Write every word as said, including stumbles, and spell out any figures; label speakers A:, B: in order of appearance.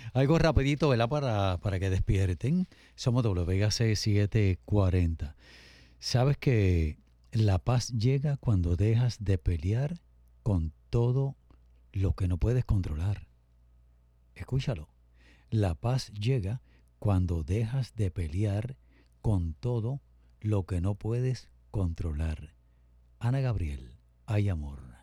A: Algo rapidito, ¿verdad? Para, para que despierten. Somos W C setecientos cuarenta. ¿Sabes que la paz llega cuando dejas de pelear con todo lo que no puedes controlar? Escúchalo. La paz llega cuando dejas de pelear con todo lo que no puedes controlar. Ana Gabriel, hay amor.